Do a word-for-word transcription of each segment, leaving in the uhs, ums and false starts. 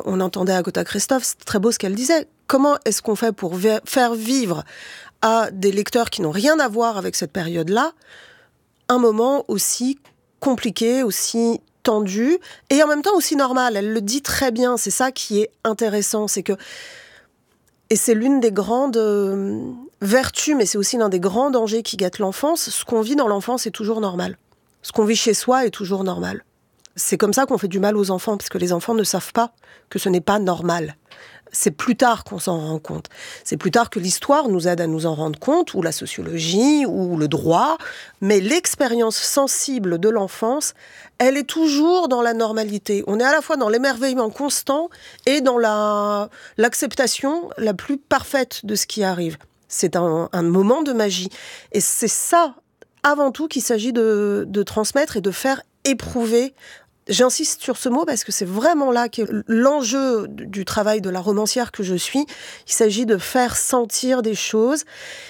on entendait Agota Christophe, c'est très beau ce qu'elle disait. Comment est-ce qu'on fait pour v- faire vivre à des lecteurs qui n'ont rien à voir avec cette période-là un moment aussi compliqué, aussi tendu, et en même temps aussi normal. Elle le dit très bien, c'est ça qui est intéressant, c'est que, et c'est l'une des grandes euh, vertus, mais c'est aussi l'un des grands dangers qui guettent l'enfance, ce qu'on vit dans l'enfance est toujours normal. Ce qu'on vit chez soi est toujours normal. C'est comme ça qu'on fait du mal aux enfants, parce que les enfants ne savent pas que ce n'est pas normal. C'est plus tard qu'on s'en rend compte. C'est plus tard que l'histoire nous aide à nous en rendre compte, ou la sociologie, ou le droit. Mais l'expérience sensible de l'enfance, elle est toujours dans la normalité. On est à la fois dans l'émerveillement constant et dans la, l'acceptation la plus parfaite de ce qui arrive. C'est un, un moment de magie. Et c'est ça, avant tout, qu'il s'agit de, de transmettre et de faire éprouver. J'insiste sur ce mot parce que c'est vraiment là qu'est l'enjeu du travail de la romancière que je suis. Il s'agit de faire sentir des choses,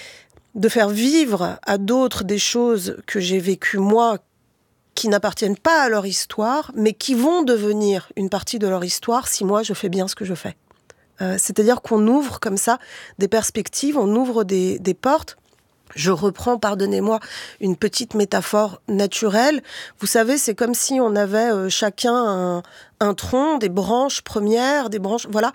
de faire vivre à d'autres des choses que j'ai vécues moi, qui n'appartiennent pas à leur histoire, mais qui vont devenir une partie de leur histoire si moi je fais bien ce que je fais. Euh, c'est-à-dire qu'on ouvre comme ça des perspectives, on ouvre des, des portes. Je reprends, pardonnez-moi, une petite métaphore naturelle. Vous savez, c'est comme si on avait euh, chacun un, un tronc, des branches premières, des branches, voilà.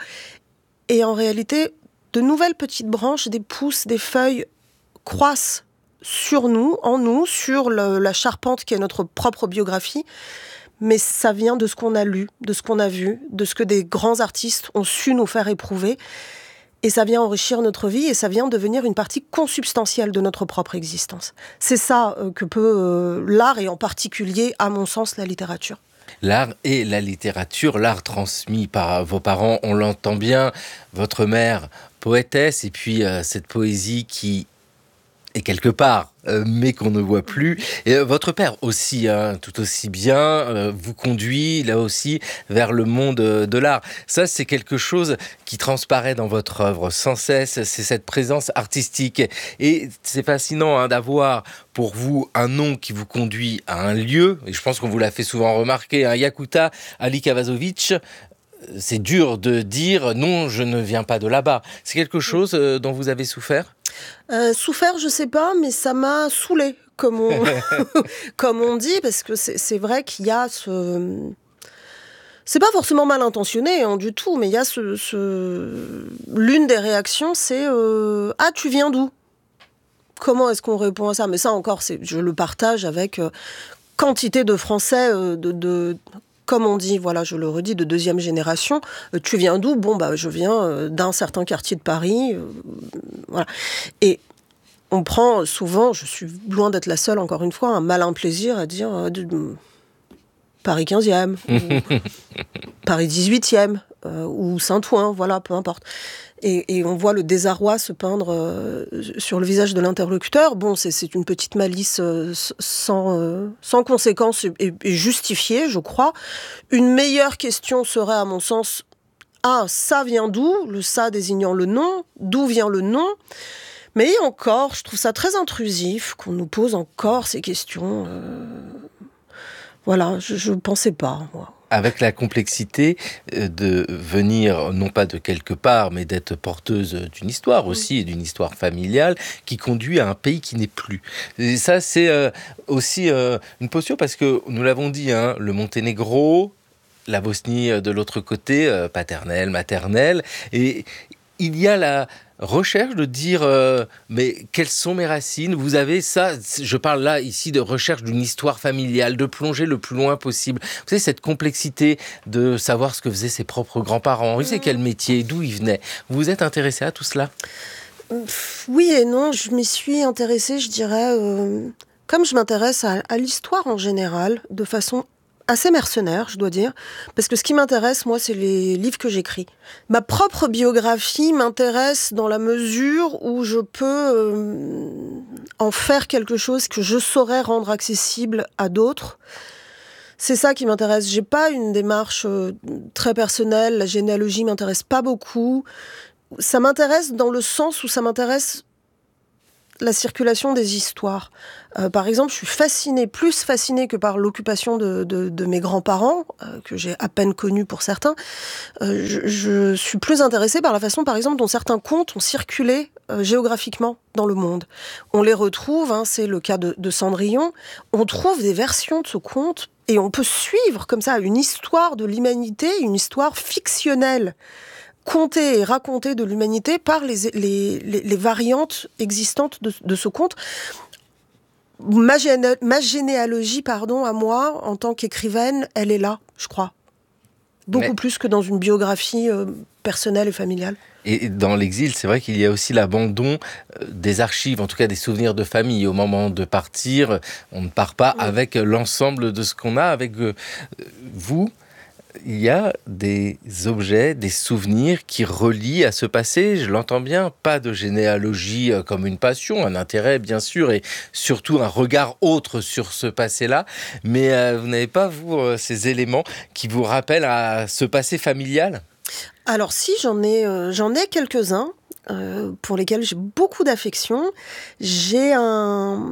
Et en réalité, de nouvelles petites branches, des pousses, des feuilles croissent sur nous, en nous, sur le, la charpente qui est notre propre biographie. Mais ça vient de ce qu'on a lu, de ce qu'on a vu, de ce que des grands artistes ont su nous faire éprouver. Et ça vient enrichir notre vie et ça vient devenir une partie consubstantielle de notre propre existence. C'est ça euh, que peut euh, l'art et en particulier, à mon sens, la littérature. L'art et la littérature, l'art transmis par vos parents, on l'entend bien, votre mère poétesse et puis euh, cette poésie qui est quelque part, euh, mais qu'on ne voit plus. Et euh, votre père aussi, hein, tout aussi bien, euh, vous conduit là aussi vers le monde euh, de l'art. Ça, c'est quelque chose qui transparaît dans votre œuvre sans cesse, c'est cette présence artistique. Et c'est fascinant hein, d'avoir pour vous un nom qui vous conduit à un lieu, et je pense qu'on vous l'a fait souvent remarquer, hein, Yakuta Alikavazovic. C'est dur de dire non, je ne viens pas de là-bas. C'est quelque chose euh, dont vous avez souffert ? Euh, souffert, je sais pas, mais ça m'a saoulée, comme on, comme on dit, parce que c'est, c'est vrai qu'il y a ce... C'est pas forcément mal intentionné hein, du tout, mais il y a ce, ce... L'une des réactions, c'est euh, « Ah, tu viens d'où ?» Comment est-ce qu'on répond à ça ? Mais ça encore, c'est, je le partage avec euh, quantité de Français euh, de... de comme on dit, voilà, je le redis, de deuxième génération. Euh, tu viens d'où ? Bon, bah, je viens euh, d'un certain quartier de Paris. Euh, voilà. Et on prend souvent, je suis loin d'être la seule, encore une fois, un malin plaisir à dire euh, de, de, Paris quinzième, ou Paris dix-huitième, euh, ou Saint-Ouen, voilà, peu importe. Et, et on voit le désarroi se peindre euh, sur le visage de l'interlocuteur. Bon, c'est, c'est une petite malice euh, sans, euh, sans conséquence et, et justifiée, je crois. Une meilleure question serait, à mon sens, ah, ça vient d'où ? Le ça désignant le nom. D'où vient le nom ? Mais encore, je trouve ça très intrusif qu'on nous pose encore ces questions. Euh... Voilà, je ne pensais pas, moi. Avec la complexité de venir, non pas de quelque part, mais d'être porteuse d'une histoire aussi, et d'une histoire familiale, qui conduit à un pays qui n'est plus. Et ça, c'est euh, aussi euh, une posture, parce que, nous l'avons dit, hein, le Monténégro, la Bosnie de l'autre côté, euh, paternelle, maternelle, et il y a la recherche de dire euh, mais quelles sont mes racines ? Vous avez ça, je parle là ici de recherche d'une histoire familiale, de plonger le plus loin possible. Vous savez, cette complexité de savoir ce que faisaient ses propres grands-parents, vous savez quel métier, d'où ils venaient. Vous vous êtes intéressé à tout cela ? Oui et non, je m'y suis intéressée, je dirais, euh, comme je m'intéresse à, à l'histoire en général, de façon assez mercenaire, je dois dire, parce que ce qui m'intéresse, moi, c'est les livres que j'écris. Ma propre biographie m'intéresse dans la mesure où je peux euh, en faire quelque chose que je saurais rendre accessible à d'autres. C'est ça qui m'intéresse. J'ai pas une démarche euh, très personnelle, la généalogie m'intéresse pas beaucoup. Ça m'intéresse dans le sens où ça m'intéresse la circulation des histoires. Euh, par exemple, je suis fascinée, plus fascinée que par l'occupation de, de, de mes grands-parents, euh, que j'ai à peine connus pour certains. Euh, je, je suis plus intéressée par la façon, par exemple, dont certains contes ont circulé euh, géographiquement dans le monde. On les retrouve, hein, c'est le cas de, de Cendrillon, on trouve des versions de ce conte et on peut suivre comme ça une histoire de l'humanité, une histoire fictionnelle, contée et racontée de l'humanité par les, les, les, les variantes existantes de, de ce conte. Ma, géné- ma généalogie, pardon, à moi, en tant qu'écrivaine, elle est là, je crois. Beaucoup Mais... plus que dans une biographie euh, personnelle et familiale. Et dans l'exil, c'est vrai qu'il y a aussi l'abandon des archives, en tout cas des souvenirs de famille. Au moment de partir, on ne part pas oui. avec l'ensemble de ce qu'on a. Avec vous, il y a des objets, des souvenirs qui relient à ce passé. Je l'entends bien, pas de généalogie comme une passion, un intérêt bien sûr, et surtout un regard autre sur ce passé-là. Mais euh, vous n'avez pas, vous, euh, ces éléments qui vous rappellent à ce passé familial ? Alors si, j'en ai, euh, j'en ai quelques-uns euh, pour lesquels j'ai beaucoup d'affection. J'ai un,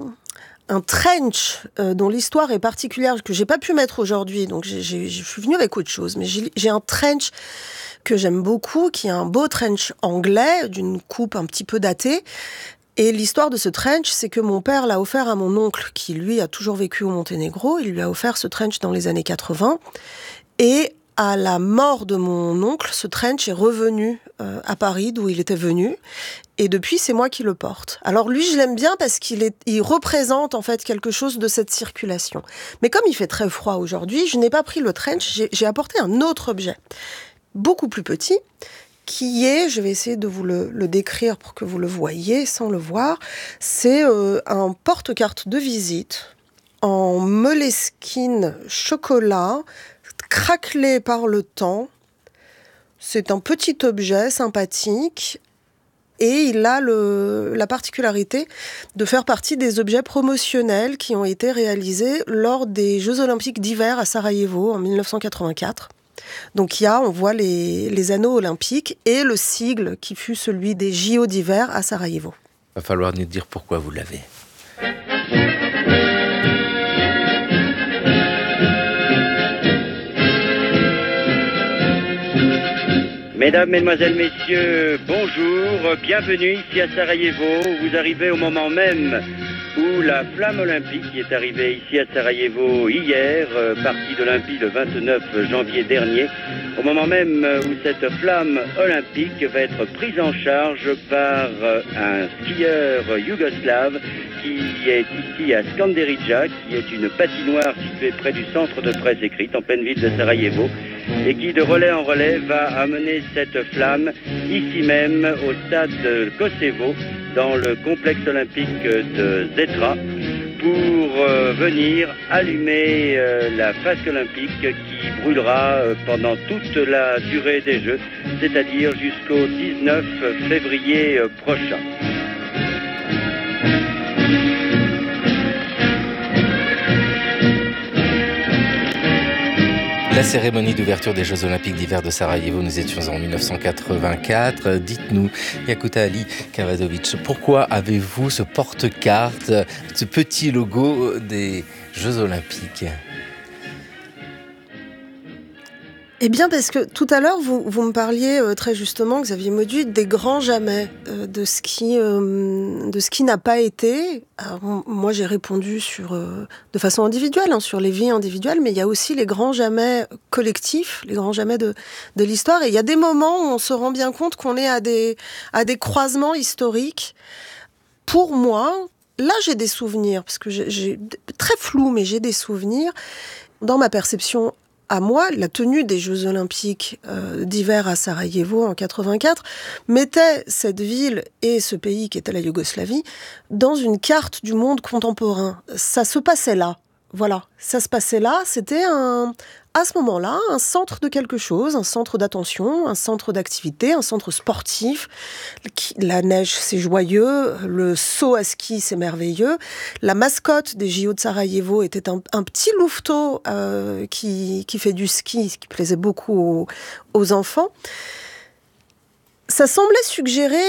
un trench euh, dont l'histoire est particulière, que j'ai pas pu mettre aujourd'hui, donc j'ai, j'ai, je suis venue avec autre chose. Mais j'ai, j'ai un trench que j'aime beaucoup, qui est un beau trench anglais, d'une coupe un petit peu datée. Et l'histoire de ce trench, c'est que mon père l'a offert à mon oncle, qui lui a toujours vécu au Monténégro. Il lui a offert ce trench dans les années quatre-vingts. Et à la mort de mon oncle, ce trench est revenu euh, à Paris, d'où il était venu. Et depuis, c'est moi qui le porte. Alors lui, je l'aime bien parce qu'il est, il représente en fait quelque chose de cette circulation. Mais comme il fait très froid aujourd'hui, je n'ai pas pris le trench, j'ai, j'ai apporté un autre objet, beaucoup plus petit, qui est, je vais essayer de vous le, le décrire pour que vous le voyiez sans le voir, c'est euh, un porte-carte de visite en moleskine chocolat, craquelé par le temps. C'est un petit objet sympathique et il a le, la particularité de faire partie des objets promotionnels qui ont été réalisés lors des Jeux Olympiques d'hiver à Sarajevo en dix-neuf cent quatre-vingt-quatre. Donc il y a, on voit les, les anneaux olympiques et le sigle qui fut celui des J O d'hiver à Sarajevo. Il va falloir nous dire pourquoi vous l'avez. Mesdames, Mesdemoiselles, Messieurs, bonjour, bienvenue ici à Sarajevo. Vous arrivez au moment même où la flamme olympique qui est arrivée ici à Sarajevo hier, euh, partie d'Olympie le vingt-neuf janvier dernier, au moment même où cette flamme olympique va être prise en charge par euh, un skieur yougoslave qui est ici à Skanderija, qui est une patinoire située près du centre de presse écrite en pleine ville de Sarajevo, et qui de relais en relais va amener cette flamme ici même au stade Koševo, dans le complexe olympique de Zetra, pour euh, venir allumer euh, la flasque olympique qui brûlera euh, pendant toute la durée des Jeux, c'est-à-dire jusqu'au dix-neuf février euh, prochain. La cérémonie d'ouverture des Jeux Olympiques d'hiver de Sarajevo, nous étions en dix-neuf cent quatre-vingt-quatre. Dites-nous, Yakuta Ali Kavadovic, pourquoi avez-vous ce porte-carte, ce petit logo des Jeux Olympiques ? Eh bien, parce que tout à l'heure, vous, vous me parliez euh, très justement, Xavier Mauduit, des grands jamais, euh, de ce qui, euh, de ce qui n'a pas été. Alors, moi, j'ai répondu sur, euh, de façon individuelle, hein, sur les vies individuelles, mais il y a aussi les grands jamais collectifs, les grands jamais de, de l'histoire. Et il y a des moments où on se rend bien compte qu'on est à des, à des croisements historiques. Pour moi, là, j'ai des souvenirs, parce que j'ai, j'ai très flou, mais j'ai des souvenirs. Dans ma perception à moi, la tenue des Jeux Olympiques euh, d'hiver à Sarajevo en quatre-vingt-quatre mettait cette ville et ce pays qui était la Yougoslavie dans une carte du monde contemporain. Ça se passait là. Voilà, ça se passait là. C'était un, à ce moment-là un centre de quelque chose, un centre d'attention, un centre d'activité, un centre sportif. La neige, c'est joyeux. Le saut à ski, c'est merveilleux. La mascotte des J O de Sarajevo était un, un petit louveteau euh, qui, qui fait du ski, ce qui plaisait beaucoup aux, aux enfants. Ça semblait suggérer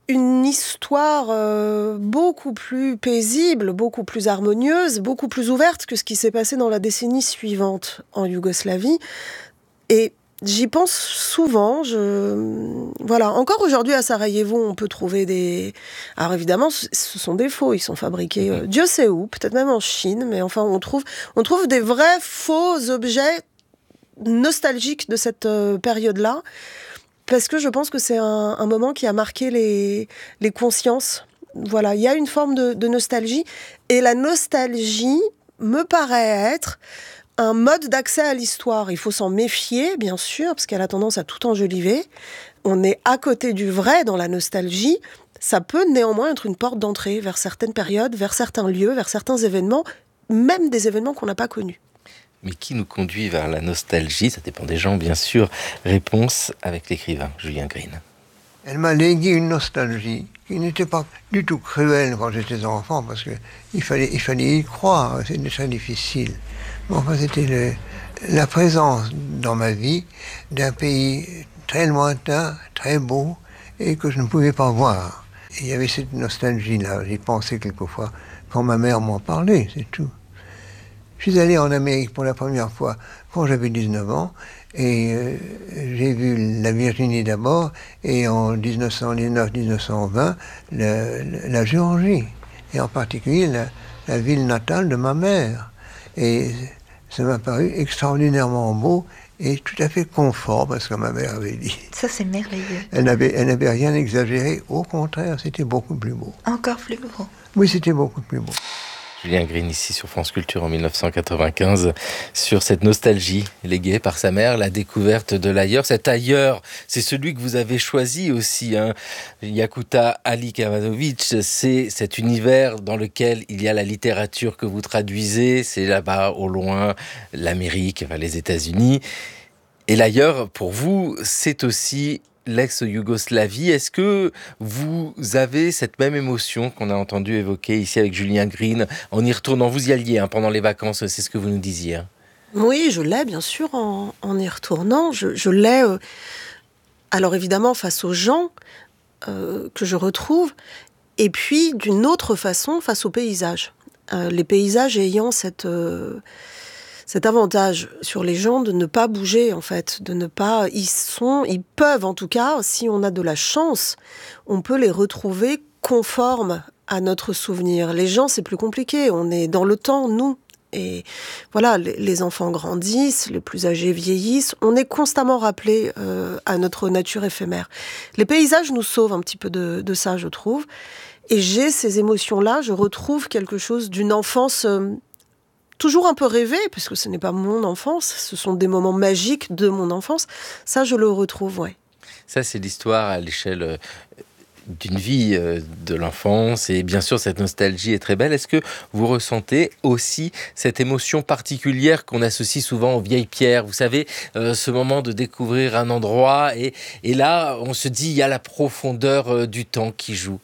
une histoire euh, beaucoup plus paisible, beaucoup plus harmonieuse, beaucoup plus ouverte que ce qui s'est passé dans la décennie suivante en Yougoslavie. Et j'y pense souvent. Je... Voilà. Encore aujourd'hui à Sarajevo, on peut trouver des... Alors évidemment, ce sont des faux. Ils sont fabriqués, euh, Dieu sait où, peut-être même en Chine, mais enfin, on trouve, on trouve des vrais faux objets nostalgiques de cette euh, période-là. Parce que je pense que c'est un, un moment qui a marqué les, les consciences. Voilà, il y a une forme de, de nostalgie. Et la nostalgie me paraît être un mode d'accès à l'histoire. Il faut s'en méfier, bien sûr, parce qu'elle a tendance à tout enjoliver. On est à côté du vrai dans la nostalgie. Ça peut néanmoins être une porte d'entrée vers certaines périodes, vers certains lieux, vers certains événements, même des événements qu'on n'a pas connus. Mais qui nous conduit vers la nostalgie? Ça dépend des gens, bien sûr. Réponse avec l'écrivain Julien Green. Elle m'a légué une nostalgie qui n'était pas du tout cruelle quand j'étais enfant, parce qu'il fallait, il fallait y croire, c'était très difficile. Mais enfin, c'était le, la présence dans ma vie d'un pays très lointain, très beau, et que je ne pouvais pas voir. Et il y avait cette nostalgie-là, j'y pensais quelquefois quand ma mère m'en parlait, c'est tout. Je suis allé en Amérique pour la première fois quand j'avais dix-neuf ans, et euh, j'ai vu la Virginie d'abord, et en dix-neuf cent dix-neuf dix-neuf cent vingt, la, la, la Géorgie, et en particulier la, la ville natale de ma mère. Et ça m'a paru extraordinairement beau et tout à fait confort, parce que ma mère avait dit. Ça, c'est merveilleux. Elle n'avait, elle n'avait rien exagéré, au contraire, c'était beaucoup plus beau. Encore plus beau. Oui, c'était beaucoup plus beau. Julien Green ici sur France Culture en dix-neuf cent quatre-vingt-quinze sur cette nostalgie léguée par sa mère, la découverte de l'ailleurs. Cet ailleurs, c'est celui que vous avez choisi aussi, hein. Yakuta Alikavanovic, c'est cet univers dans lequel il y a la littérature que vous traduisez, c'est là-bas au loin l'Amérique, enfin les États-Unis. Et l'ailleurs, pour vous, c'est aussi l'ex-Yougoslavie. Est-ce que vous avez cette même émotion qu'on a entendu évoquer ici avec Julien Green en y retournant? Vous y alliez hein, pendant les vacances, c'est ce que vous nous disiez. Hein. Oui, je l'ai bien sûr en, en y retournant. Je, je l'ai, euh, alors évidemment, face aux gens euh, que je retrouve, et puis d'une autre façon, face aux paysages. Euh, les paysages ayant cette... Euh, cet avantage sur les gens de ne pas bouger, en fait, de ne pas... Ils sont, ils peuvent, en tout cas, si on a de la chance, on peut les retrouver conformes à notre souvenir. Les gens, c'est plus compliqué. On est dans le temps, nous. Et voilà, les, les enfants grandissent, les plus âgés vieillissent. On est constamment rappelé euh, à notre nature éphémère. Les paysages nous sauvent un petit peu de, de ça, je trouve. Et j'ai ces émotions-là. Je retrouve quelque chose d'une enfance... Euh, toujours un peu rêvé, puisque ce n'est pas mon enfance, ce sont des moments magiques de mon enfance. Ça, je le retrouve, ouais. Ça, c'est l'histoire à l'échelle d'une vie de l'enfance, et bien sûr, cette nostalgie est très belle. Est-ce que vous ressentez aussi cette émotion particulière qu'on associe souvent aux vieilles pierres? Vous savez, euh, ce moment de découvrir un endroit, et, et là, on se dit, il y a la profondeur du temps qui joue.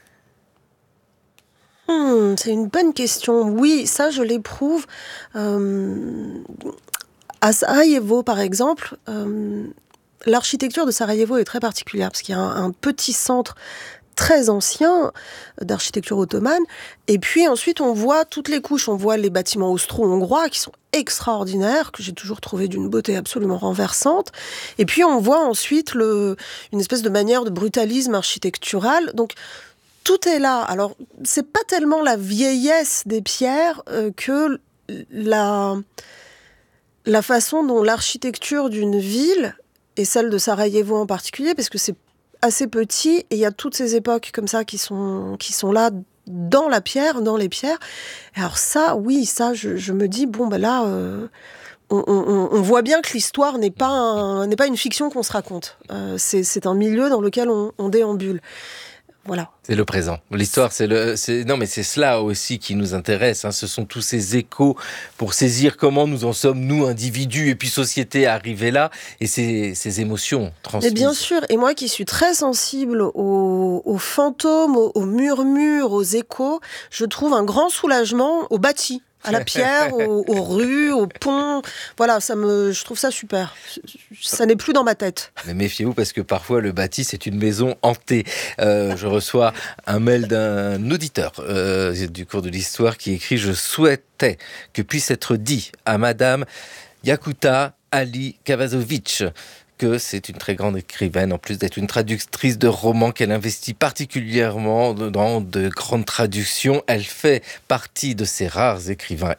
Hmm, c'est une bonne question. Oui, ça, je l'éprouve. Euh, à Sarajevo, par exemple, euh, l'architecture de Sarajevo est très particulière parce qu'il y a un, un petit centre très ancien d'architecture ottomane. Et puis ensuite, on voit toutes les couches. On voit les bâtiments austro-hongrois qui sont extraordinaires, que j'ai toujours trouvé d'une beauté absolument renversante. Et puis, on voit ensuite le, une espèce de manière de brutalisme architectural. Donc, tout est là. Alors, c'est pas tellement la vieillesse des pierres euh, que la, la façon dont l'architecture d'une ville, et celle de Sarajevo en particulier, parce que c'est assez petit, et il y a toutes ces époques comme ça qui sont, qui sont là dans la pierre, dans les pierres. Alors ça, oui, ça, je, je me dis, bon, ben là... Euh, On, on, on voit bien que l'histoire n'est pas, un, n'est pas une fiction qu'on se raconte. Euh, c'est, c'est un milieu dans lequel on, on déambule. Voilà. C'est le présent. L'histoire, c'est le, c'est, non, mais c'est cela aussi qui nous intéresse. Hein. Ce sont tous ces échos pour saisir comment nous en sommes, nous, individus, et puis société, arrivés là, et ces, ces émotions transmises. Et bien sûr, et moi qui suis très sensible aux, aux fantômes, aux, aux murmures, aux échos, je trouve un grand soulagement au bâti. à la pierre, aux, aux rues, aux ponts. Voilà, ça me, je trouve ça super. Ça n'est plus dans ma tête. Mais méfiez-vous parce que parfois le bâti c'est une maison hantée. Euh, je reçois un mail d'un auditeur euh, du cours de l'histoire qui écrit « Je souhaitais que puisse être dit à Madame Yakuta Ali Kavazovic que c'est une très grande écrivaine, en plus d'être une traductrice de romans, qu'elle investit particulièrement dans de grandes traductions. Elle fait partie de ces rares écrivains